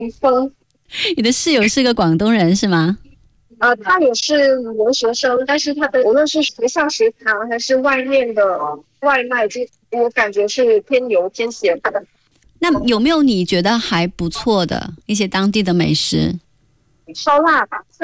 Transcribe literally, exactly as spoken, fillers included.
风。 你的室友是个广东人是吗？ 呃，他也是留学生，但是他的无论是学校食堂还是外面的外卖，这我感觉是偏油偏咸的。 那有没有你觉得还不错的一些当地的美食？ 烧腊吧。